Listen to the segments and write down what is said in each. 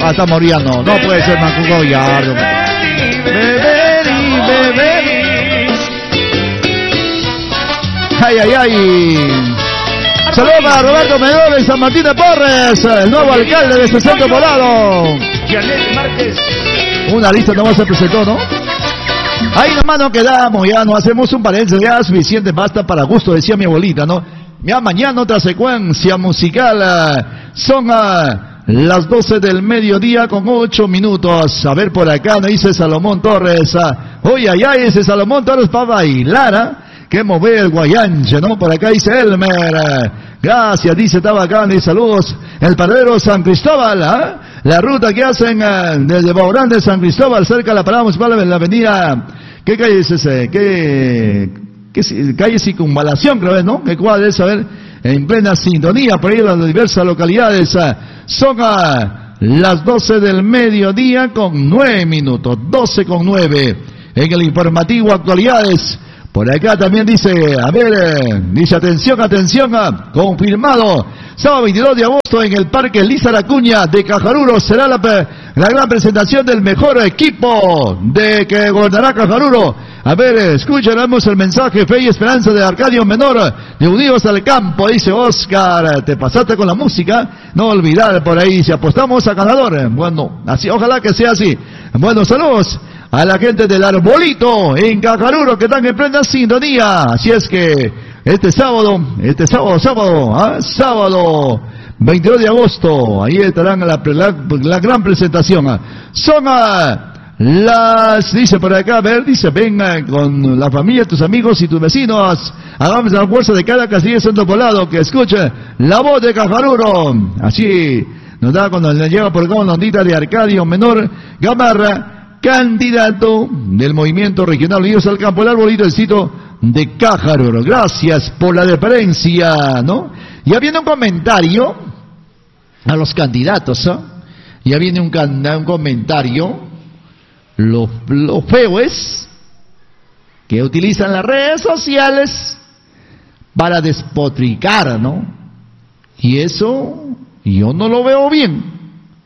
está muriendo. No puede ser Mancuco Gallardo. Beberi. Ay, ay, ay. Saludos para Roberto Medor de San Martín de Porres, el nuevo alcalde de este centro poblado. Janet Márquez. Una lista nomás se presentó, ¿no? Ahí nomás nos quedamos, ya no hacemos un paréntesis, ya suficiente, basta para gusto, decía mi abuelita, ¿no? Ya mañana otra secuencia musical, son las 12 del mediodía con 8 minutos. A ver, por acá nos dice Salomón Torres, oye, ay, ay, ese Salomón Torres para bailar, que mover el guayanche, ¿no? Por acá dice Elmer, gracias, dice Tabacán, y saludos, el paradero San Cristóbal, la ruta que hacen desde Baurán de San Cristóbal, cerca de la parada municipal de la avenida, ¿qué calle es ese? ¿Qué calle Circunvalación, creo, ¿no? ¿Qué cuadra es? A ver, en plena sintonía, por ahí en las diversas localidades, son las 12 del mediodía con 9 minutos, 12 con 9, en el informativo actualidades. Por acá también dice, a ver, dice atención, confirmado, sábado 22 de agosto en el Parque Lizar Acuña de Cajaruro será la gran presentación del mejor equipo de que gobernará Cajaruro. A ver, escucharemos el mensaje, fe y esperanza de Arcadio Menor, de Unidos al Campo, dice Oscar, te pasaste con la música, no olvidar por ahí, si apostamos a ganador, bueno, así, ojalá que sea así. Bueno, saludos a la gente del Arbolito en Cajaruro que están en plena sintonía. Así es que sábado 22 de agosto, ahí estarán la gran presentación. Son dice por acá, a ver, dice, venga con la familia, tus amigos y tus vecinos, hagamos el almuerzo de cada casilla de Santo Poblado, que escuche la voz de Cajaruro. Así nos da cuando le llega por acá una notita de Arcadio Menor Gamarra, candidato del Movimiento Regional Unidos al Campo, el Arbolito del sitio de Cajaruro. Gracias por la deferencia, ¿no? Ya viene un comentario a los candidatos, ¿eh? Ya viene un comentario. Lo feo es que utilizan las redes sociales para despotricar, ¿no? Y eso yo no lo veo bien.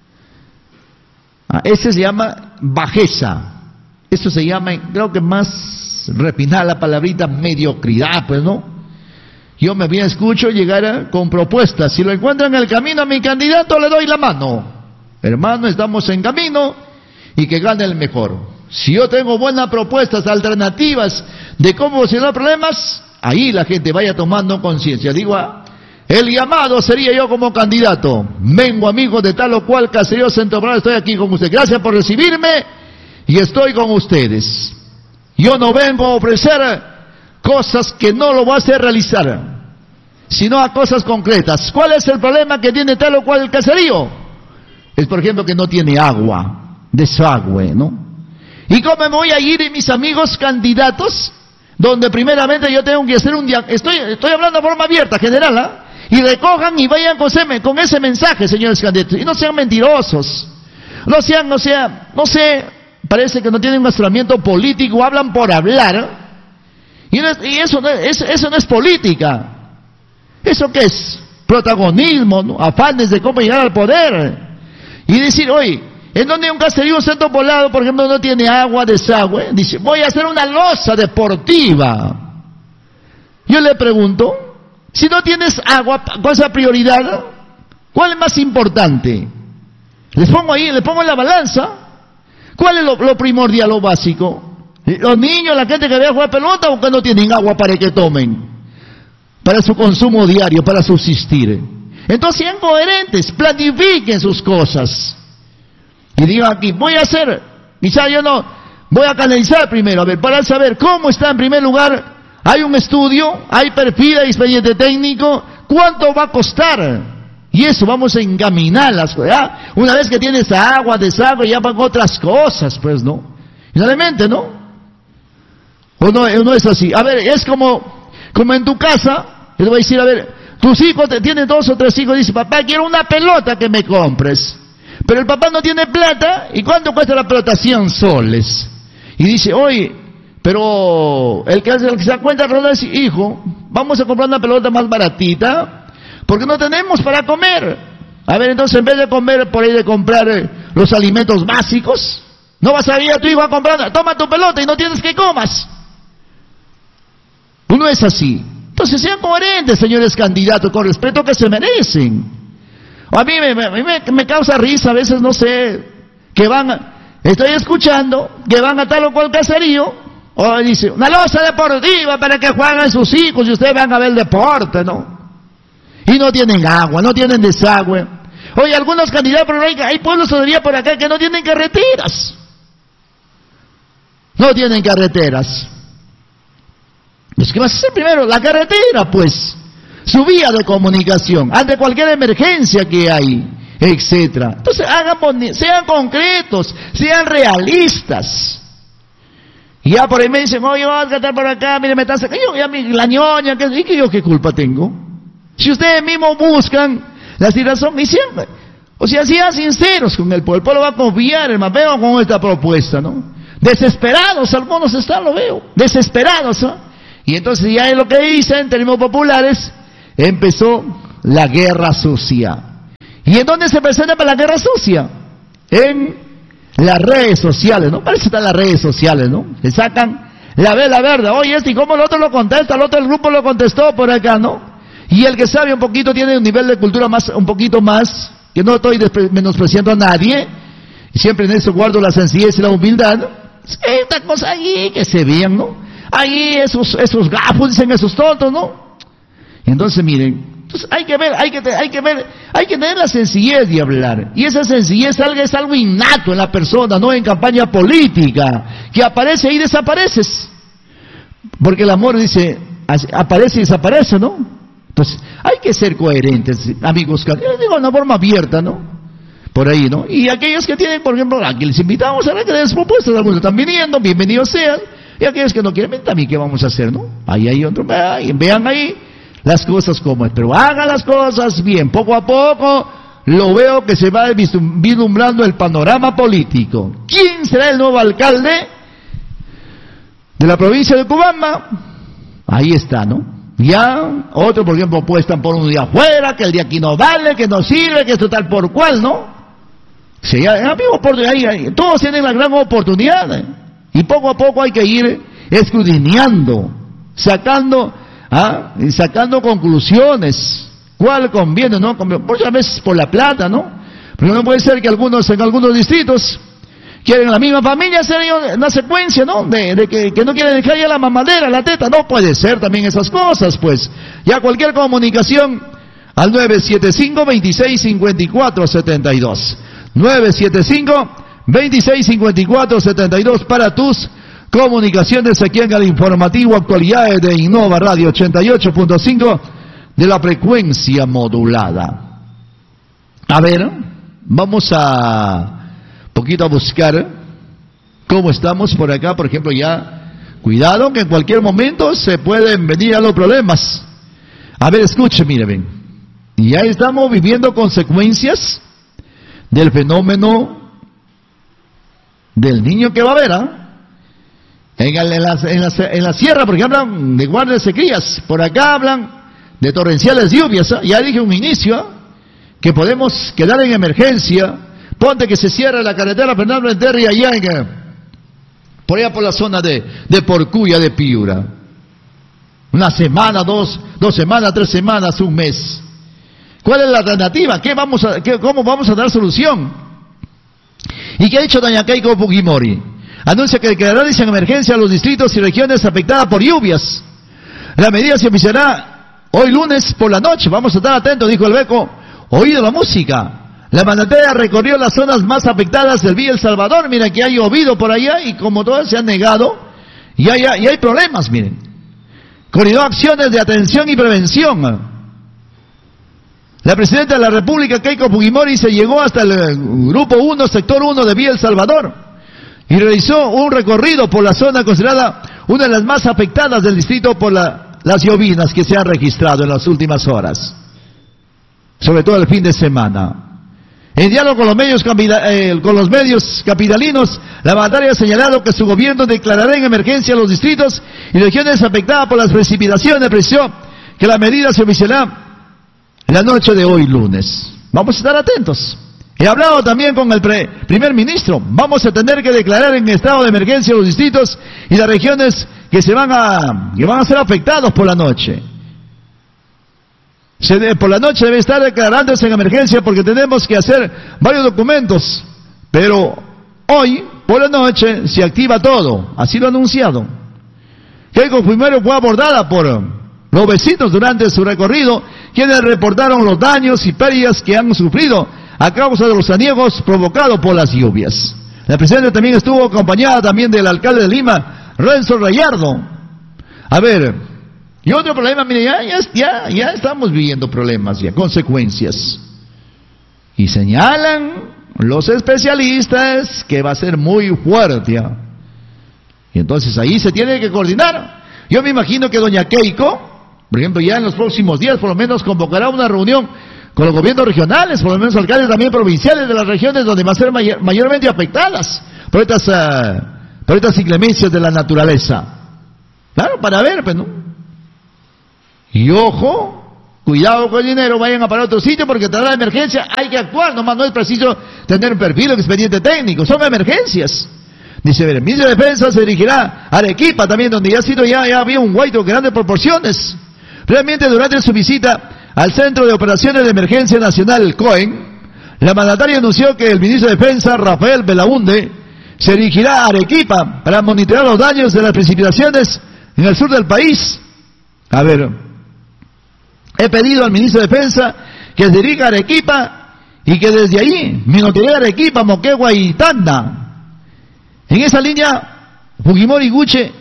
Ese se llama bajeza. Eso se llama, creo que más refinada la palabrita, mediocridad, pues, ¿no? Yo me bien escucho llegar con propuestas. Si lo encuentro en el camino a mi candidato, le doy la mano. Hermano, estamos en camino y que gane el mejor. Si yo tengo buenas propuestas, alternativas de cómo solucionar problemas, ahí la gente vaya tomando conciencia. Digo, el llamado sería yo como candidato. Vengo, amigos de tal o cual caserío Centro Poblado, estoy aquí con ustedes. Gracias por recibirme y estoy con ustedes. Yo no vengo a ofrecer cosas que no lo voy a hacer realizar, sino a cosas concretas. ¿Cuál es el problema que tiene tal o cual caserío? Es, por ejemplo, que no tiene agua, desagüe, ¿no? ¿Y cómo me voy a ir, mis amigos candidatos, donde primeramente yo tengo que hacer un estoy hablando de forma abierta, general, ¿ah? Y recojan y vayan con ese mensaje, señores candidatos, y no sean mentirosos, no sé, parece que no tienen un asesoramiento político, hablan por hablar, y eso no es política. ¿Eso qué es? Protagonismo, ¿no? Afanes de cómo llegar al poder, y decir, oye, en donde un caserío Centro Poblado, por ejemplo, no tiene agua, desagüe, dice, voy a hacer una losa deportiva. Yo le pregunto, si no tienes agua, ¿cuál es la prioridad? ¿Cuál es más importante? Les pongo en la balanza, ¿cuál es lo primordial, lo básico? Los niños, la gente que ve a jugar pelota, o que no tienen agua para que tomen, para su consumo diario, para subsistir. Entonces sean coherentes, planifiquen sus cosas. Y digan aquí, voy a hacer, quizá yo no, voy a canalizar primero, a ver, para saber cómo está en primer lugar. Hay un estudio, hay perfil, hay expediente técnico, ¿cuánto va a costar? Y eso vamos a encaminar las cosas. Una vez que tienes agua, desagüe, ya van otras cosas, pues, ¿no? Finalmente, ¿no? ¿O no es así? A ver, es como en tu casa, yo te voy a decir, a ver, tus hijos tienen 2 o 3 hijos, dice, papá, quiero una pelota que me compres. Pero el papá no tiene plata, ¿y cuánto cuesta la pelota? 100 soles. Y dice, oye, pero el que se da cuenta dice, hijo, vamos a comprar una pelota más baratita, porque no tenemos para comer. A ver, entonces en vez de comer por ahí de comprar los alimentos básicos. No vas a ir a tu hijo a comprar, toma tu pelota y no tienes que comas. Uno es así. Entonces sean coherentes, señores candidatos, con respeto que se merecen. A mí me causa risa a veces, no sé, que estoy escuchando, que van a tal o cual caserío, o dice, una loza deportiva para que jueguen sus hijos y ustedes van a ver el deporte, ¿no? Y no tienen agua, no tienen desagüe. Oye, algunos candidatos, pero hay pueblos todavía por acá que no tienen carreteras. No tienen carreteras. Pues, ¿qué vas a hacer primero? La carretera, pues. Su vía de comunicación, ante cualquier emergencia que hay, etcétera. Entonces, sean concretos, sean realistas. Y ya por ahí me dicen, oye, vas a cantar por acá, mire, me están sacando, la ñoña, ¿y yo qué culpa tengo? Si ustedes mismos buscan la situación, y siempre, o sea, sean sinceros con el pueblo va a confiar, hermano, veo con esta propuesta, ¿no? Desesperados, algunos están, lo veo, desesperados, ¿no? Y entonces ya es lo que dicen, en términos populares, empezó la guerra sucia. ¿Y en dónde se presenta para la guerra sucia? En las redes sociales, ¿no? Parece que están las redes sociales, ¿no? Le sacan la vela verde, oye, ¿y cómo el otro lo contesta? El otro del grupo lo contestó por acá, ¿no? Y el que sabe un poquito tiene un nivel de cultura un poquito más, que no estoy menospreciando a nadie, y siempre en eso guardo la sencillez y la humildad. Esta cosa ahí que se vean, ¿no? Ahí esos gafos, dicen esos tontos, ¿no? Entonces miren, entonces hay que tener la sencillez de hablar. Y esa sencillez es algo innato en la persona, no en campaña política, que aparece y desapareces. Porque el amor dice, aparece y desaparece, ¿no? Entonces, hay que ser coherentes, amigos, yo digo de una forma abierta, ¿no? Por ahí, ¿no? Y aquellos que tienen, por ejemplo, aquí les invitamos a que den propuestas, algunos están viniendo, bienvenidos sean, y aquellos que no quieren, también, ¿qué vamos a hacer, no? Ahí hay otro, vean ahí las cosas como es, pero hagan las cosas bien, poco a poco, lo veo que se va vislumbrando el panorama político. ¿Quién será el nuevo alcalde de la provincia de Cubamba? Ahí está, ¿no? Ya, otros, por ejemplo, apuestan por un día afuera, que el día aquí no vale, que no sirve, que esto tal por cual, ¿no? Sí, amigos, todos tienen la gran oportunidad, y poco a poco hay que ir escudriñando, sacando conclusiones, cuál conviene, ¿no? Muchas veces por la plata, ¿no? Pero no puede ser que en algunos distritos quieren la misma familia hacer una secuencia, ¿no? De que no quieren dejar ya la mamadera, la teta. No puede ser también esas cosas, pues. Ya cualquier comunicación al 975-2654-72. 975-2654-72 para tus comunicaciones aquí en el informativo Actualidades de Innova Radio 88.5 de la frecuencia modulada. A ver, vamos a poquito a buscar cómo estamos por acá, por ejemplo, ya, cuidado que en cualquier momento se pueden venir a los problemas. A ver, escuche, mire, ven, ya estamos viviendo consecuencias del fenómeno del niño que va a haber, en la sierra, porque hablan de guardias de sequías, por acá hablan de torrenciales lluvias, ya dije un inicio, que podemos quedar en emergencia. Ponte que se cierra la carretera Fernando Enterri allá por allá por la zona de Porcuya, de Piura. Una semana, dos semanas, 3 semanas, un mes. ¿Cuál es la alternativa? ¿Cómo vamos a dar solución? ¿Y qué ha dicho doña Keiko Fujimori? Anuncia que declarará en emergencia a los distritos y regiones afectadas por lluvias. La medida se oficiará hoy lunes por la noche. Vamos a estar atentos, dijo el Beco. Oído la música. La mandataria recorrió las zonas más afectadas del Villa El Salvador. Mira que ha llovido por allá y como todos se han negado, y hay problemas, miren. Coordinó acciones de atención y prevención. La presidenta de la República, Keiko Fujimori, se llegó hasta el Grupo 1, Sector 1 de Villa El Salvador y realizó un recorrido por la zona considerada una de las más afectadas del distrito por las llovinas que se han registrado en las últimas horas, sobre todo el fin de semana. En diálogo con los medios capitalinos, la mandataria ha señalado que su gobierno declarará en emergencia los distritos y regiones afectadas por las precipitaciones. Precisó que la medida se oficiará la noche de hoy lunes. Vamos a estar atentos. He hablado también con el primer ministro. Vamos a tener que declarar en estado de emergencia los distritos y las regiones que van a ser afectados por la noche. Por la noche debe estar declarándose en emergencia porque tenemos que hacer varios documentos. Pero hoy, por la noche, se activa todo. Así lo ha anunciado. Keiko Fujimori fue abordada por los vecinos durante su recorrido, quienes reportaron los daños y pérdidas que han sufrido a causa de los aniegos provocados por las lluvias. La presidenta también estuvo acompañada también del alcalde de Lima, Renzo Rayardo. A ver, y otro problema, mire, ya estamos viviendo problemas, ya consecuencias. Y señalan los especialistas que va a ser muy fuerte. Y entonces ahí se tiene que coordinar. Yo me imagino que doña Keiko, por ejemplo, ya en los próximos días por lo menos convocará una reunión con los gobiernos regionales, por lo menos alcaldes también provinciales de las regiones donde van a ser mayormente afectadas por estas inclemencias de la naturaleza. Claro, para ver, pues, ¿no? Y ojo, cuidado con el dinero, vayan a parar a otro sitio porque tras la emergencia hay que actuar, nomás no es preciso tener un perfil o expediente técnico, son emergencias. Dice, el ministro de Defensa se dirigirá a Arequipa también, donde ya había un huaito de grandes proporciones. Realmente durante su visita al Centro de Operaciones de Emergencia Nacional, COEN, la mandataria anunció que el ministro de Defensa, Rafael Belaunde, se dirigirá a Arequipa para monitorear los daños de las precipitaciones en el sur del país. A ver, he pedido al ministro de Defensa que se dirija a Arequipa y que desde ahí monitoree Arequipa, Moquegua y Tacna. En esa línea, Fujimori Guche,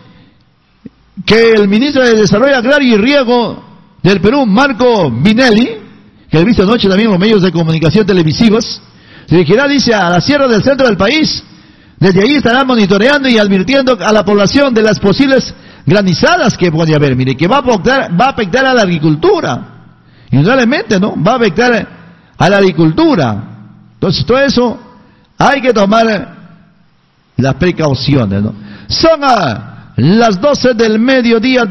que el ministro de Desarrollo Agrario y Riego del Perú, Marco Vinelli, que he visto anoche también en los medios de comunicación televisivos, se dirigirá, dice, a la sierra del centro del país. Desde ahí estará monitoreando y advirtiendo a la población de las posibles granizadas que puede haber. Mire, que va a afectar a la agricultura. Indudablemente, ¿no? Va a afectar a la agricultura. Entonces, todo eso hay que tomar las precauciones, ¿no? Son a las 12 del mediodía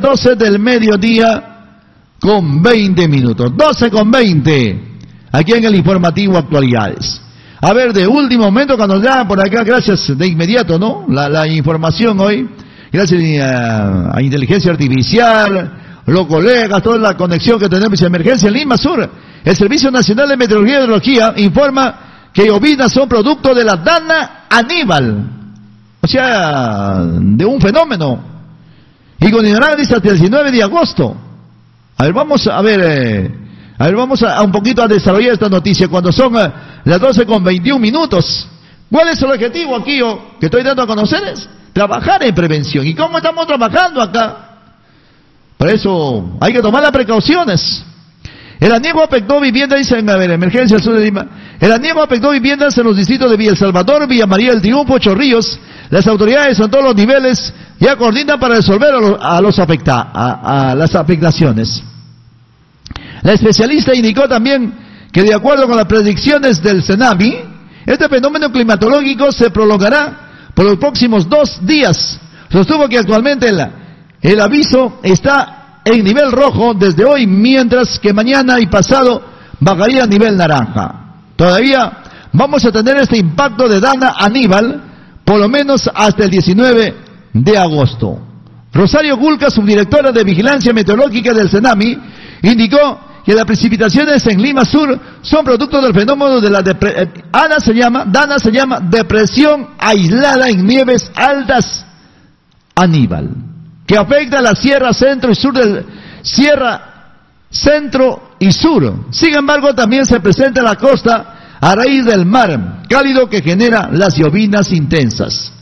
con 20 minutos. 12:20, aquí en el informativo Actualidades. A ver, de último momento, cuando nos dan por acá, gracias de inmediato, ¿no? La información hoy, gracias a inteligencia artificial, los colegas, toda la conexión que tenemos en emergencia en Lima Sur. El Servicio Nacional de Meteorología y Hidrología informa que llovinas son producto de la Dana Aníbal. O sea, de un fenómeno. Y continuará hasta el 19 de agosto. A ver, vamos a un poquito a desarrollar esta noticia cuando son las 12:21 minutos. ¿Cuál es el objetivo aquí que estoy dando a conocer? Es trabajar en prevención. ¿Y cómo estamos trabajando acá? Para eso hay que tomar las precauciones. El aniego afectó viviendas, dicen, a ver, emergencia al sur de Lima. El aniego afectó viviendas en los distritos de Villa El Salvador, Villa María del Triunfo, Chorrillos. Las autoridades en todos los niveles ya coordinan para resolver a las afectaciones. La especialista indicó también que de acuerdo con las predicciones del CENAMI, este fenómeno climatológico se prolongará por los próximos 2 días. Sostuvo que actualmente el aviso está en nivel rojo desde hoy, mientras que mañana y pasado bajaría a nivel naranja. Todavía vamos a tener este impacto de Dana Aníbal, por lo menos hasta el 19 de agosto. Rosario Gulca, subdirectora de Vigilancia Meteorológica del CENAMI, indicó que las precipitaciones en Lima Sur son producto del fenómeno de la Dana se llama depresión aislada en nieves altas Aníbal, que afecta a la Sierra Centro y Sur. Sin embargo, también se presenta en la costa a raíz del mar cálido que genera las llovinas intensas.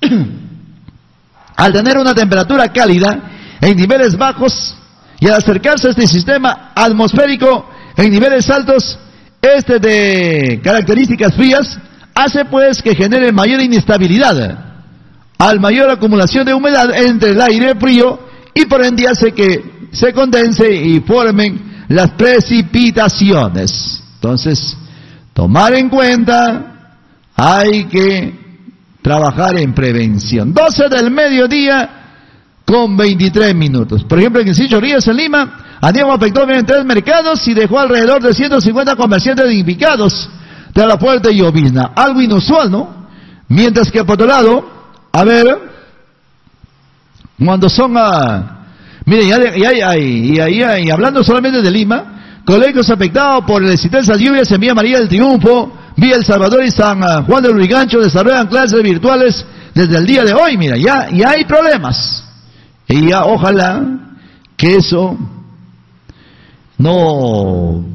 Al tener una temperatura cálida en niveles bajos y al acercarse a este sistema atmosférico en niveles altos, de características frías, hace pues que genere mayor inestabilidad, al mayor acumulación de humedad entre el aire frío y por ende hace que se condense y formen las precipitaciones. Entonces, tomar en cuenta, hay que trabajar en prevención. 12 del mediodía con 23 minutos. Por ejemplo, en Chorrillos, en Lima, aniego afectó en 3 mercados y dejó alrededor de 150 comerciantes damnificados. de la fuerte llovizna. Algo inusual, ¿no? Mientras que por otro lado, a ver, cuando son miren, y hablando solamente de Lima, colegios afectados por las intensas lluvias en Villa María del Triunfo, Villa El Salvador y San Juan del Lurigancho desarrollan clases virtuales desde el día de hoy. Mira, ya hay problemas. Y ya ojalá que eso no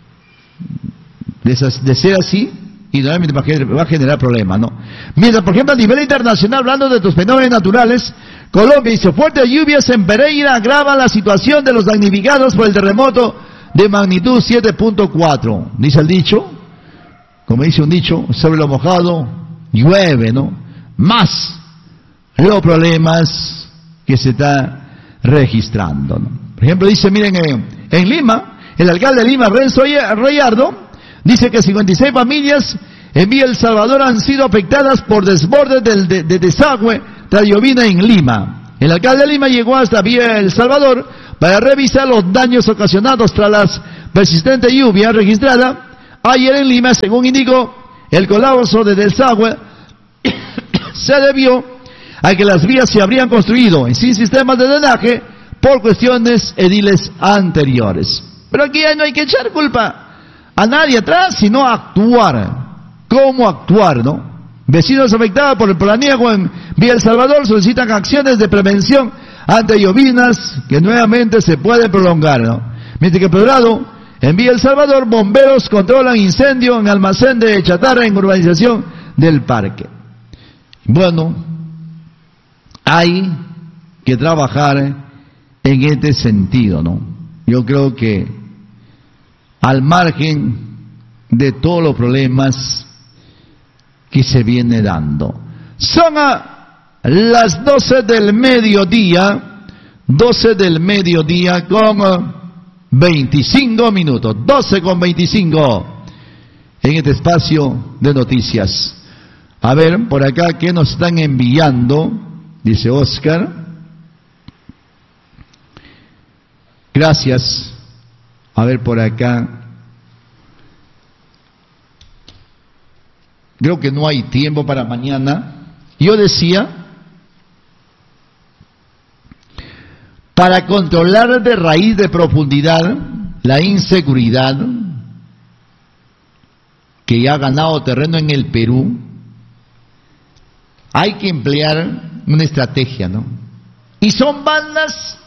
de ser así, y realmente va a generar problemas, ¿no? Mientras, por ejemplo, a nivel internacional, hablando de estos fenómenos naturales, Colombia dice, fuertes lluvias en Pereira agravan la situación de los damnificados por el terremoto de magnitud 7.4. Dice el dicho, como dice un dicho, sobre lo mojado llueve, ¿no? Más los problemas que se está registrando, ¿no? Por ejemplo, dice, miren, en Lima, el alcalde de Lima, Renzo Reyardo, dice que 56 familias en Villa El Salvador han sido afectadas por desbordes de desagüe tras llovizna en Lima. El alcalde de Lima llegó hasta Villa El Salvador para revisar los daños ocasionados tras las persistentes lluvias registradas ayer en Lima. Según indicó, el colapso de desagüe se debió a que las vías se habrían construido sin sistemas de drenaje por cuestiones ediles anteriores. Pero aquí no hay que echar culpa a nadie atrás, sino actuar. ¿Cómo actuar, no? Vecinos afectados por el polaniego en Villa El Salvador solicitan acciones de prevención ante lloviznas que nuevamente se pueden prolongar, ¿no? Mientras que por otro lado, en Villa El Salvador, bomberos controlan incendio en almacén de chatarra en urbanización del Parque. Bueno, hay que trabajar en este sentido, ¿no? Yo creo que al margen de todos los problemas que se viene dando. Son a las 12 del mediodía con 25 minutos, 12 con 25 en este espacio de noticias. A ver, por acá, ¿qué nos están enviando? Dice Oscar. Gracias. A ver, por acá. Creo que no hay tiempo para mañana. Yo decía, para controlar de raíz de profundidad la inseguridad que ya ha ganado terreno en el Perú, hay que emplear una estrategia, ¿no? Y son bandas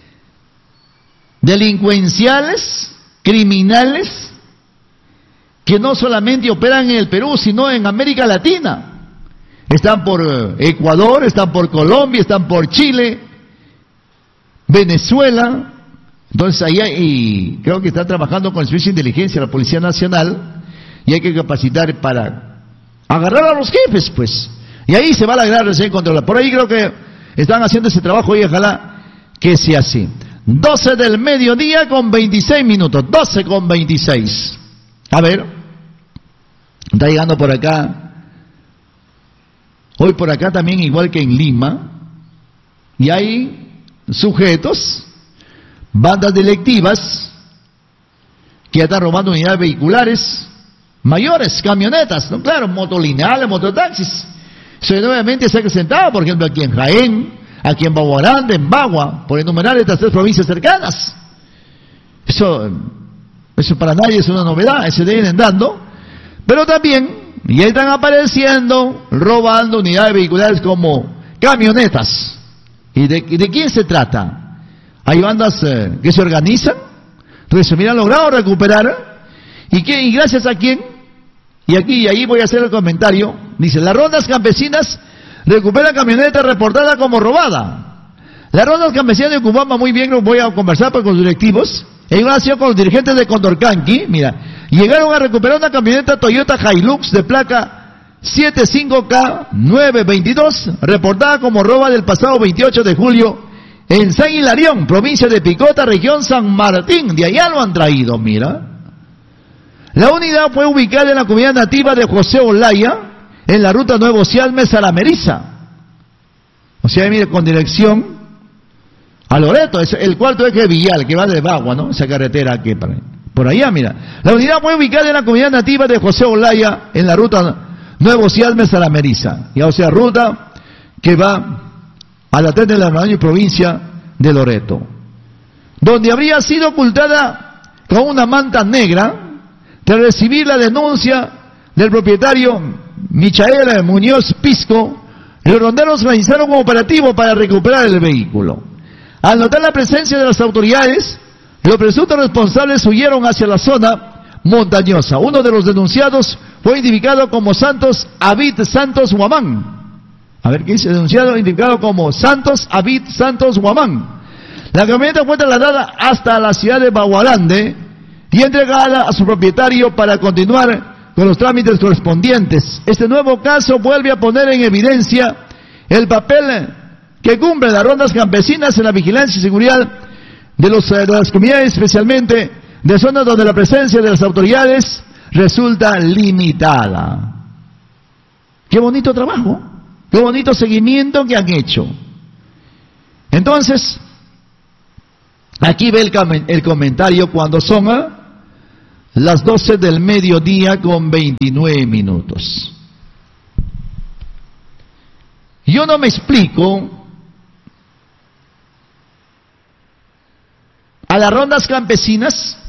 delincuenciales, criminales, que no solamente operan en el Perú, sino en América Latina. Están por Ecuador, están por Colombia, están por Chile, Venezuela. Entonces ahí y creo que están trabajando con el Servicio de Inteligencia, la Policía Nacional, y hay que capacitar para agarrar a los jefes, pues. Y ahí se va a lograr recién controlar. Por ahí creo que están haciendo ese trabajo y ojalá que sea así. 12 del mediodía con 26 minutos, 12 con 26. A ver, está llegando por acá, hoy por acá también, igual que en Lima, y hay sujetos, bandas delictivas, que ya están robando unidades vehiculares mayores, camionetas, ¿no? Claro, motolineales, mototaxis. Eso nuevamente se ha presentado, por ejemplo, aquí en Jaén, aquí en Baguaranda, en Bagua, por enumerar estas tres provincias cercanas. Eso para nadie es una novedad, se vienen dando, pero también ya están apareciendo, robando unidades vehiculares como camionetas. ¿Y de quién se trata? Hay bandas que se organizan, entonces se han logrado recuperar, ¿y gracias a quién? Y aquí y ahí voy a hacer el comentario, dice, las rondas campesinas recuperan camioneta reportada como robada. Las rondas campesinas de Cubamba, muy bien, lo voy a conversar con los directivos, en una acción con los dirigentes de Condorcanqui, mira, llegaron a recuperar una camioneta Toyota Hilux de placa 75K922, reportada como roba del pasado 28 de julio en San Hilarión, provincia de Picota, región San Martín. De allá lo han traído, mira. La unidad fue ubicada en la comunidad nativa de José Olaya, en la ruta Nuevo Cialmes a La Meriza. O sea, mire, con dirección a Loreto, es el cuarto eje vial que va de Bagua, ¿no? Esa carretera aquí por allá, mira. La unidad fue ubicada en la comunidad nativa de José Olaya, en la ruta Nuevo Cialmes a la Meriza, ya o sea, ruta que va a la Tren de la Marañón, provincia de Loreto, donde habría sido ocultada con una manta negra tras recibir la denuncia del propietario Michael Muñoz Pisco. Los ronderos realizaron un operativo para recuperar el vehículo. Al notar la presencia de las autoridades, los presuntos responsables huyeron hacia la zona montañosa. Uno de los denunciados fue identificado como Santos Abid Santos Huamán. A ver, ¿qué dice? Denunciado, identificado como Santos Abid Santos Huamán. La camioneta fue trasladada hasta la ciudad de Bagualande y entregada a su propietario para continuar con los trámites correspondientes. Este nuevo caso vuelve a poner en evidencia el papel que cumplen las rondas campesinas en la vigilancia y seguridad de las comunidades, especialmente de zonas donde la presencia de las autoridades resulta limitada. Qué bonito trabajo, qué bonito seguimiento que han hecho. Entonces, aquí ve el comentario cuando son las 12 del mediodía con 29 minutos. Yo no me explico a las rondas campesinas